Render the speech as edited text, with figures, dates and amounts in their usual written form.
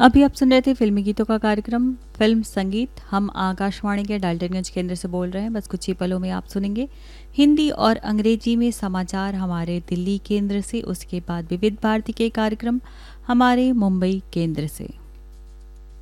अभी आप सुन रहे थे फिल्मी गीतों का कार्यक्रम फिल्म संगीत। हम आकाशवाणी के डाल्टनगंज केंद्र से बोल रहे हैं। बस कुछ ही पलों में आप सुनेंगे हिंदी और अंग्रेजी में समाचार हमारे दिल्ली केंद्र से। उसके बाद विविध भारती के कार्यक्रम हमारे मुंबई केंद्र से।